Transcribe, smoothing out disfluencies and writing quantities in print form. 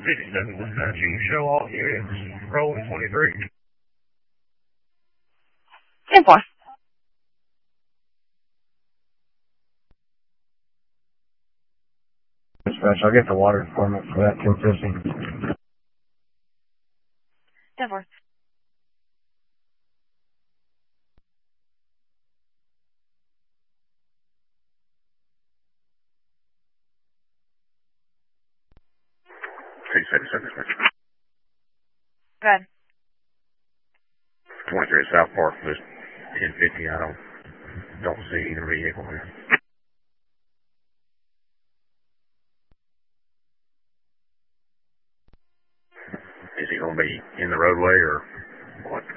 57 show all units. Roll 23. 10-4. Dispatch, I'll get the water department for that 1050. 10-4. Go ahead. 23 at South Park, just 1050. I don't see either vehicle here. Is he going to be in the roadway or what?